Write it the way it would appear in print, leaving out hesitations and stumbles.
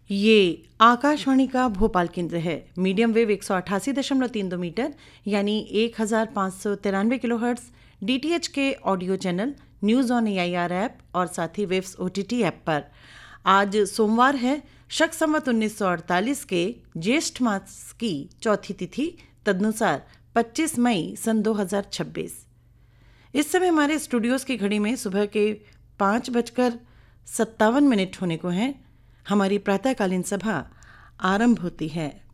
ये आकाशवाणी का भोपाल केंद्र है। मीडियम वेव 188.32 मीटर यानी 1593 किलोहर्ट्ज़, डीटीएच के audio channel, news on AIR app और साथ ही वेव्स ओटीटी ऐप पर। आज सोमवार है, शक संवत 1948 के ज्येष्ठ मास की चौथी तिथि, तदनुसार 25 मई सन 2026। इस समय हमारे स्टूडियोज़ की घड़ी में सुबह के 5:57 होने को हैं। हमारी प्रातःकालीन सभा आरंभ होती है।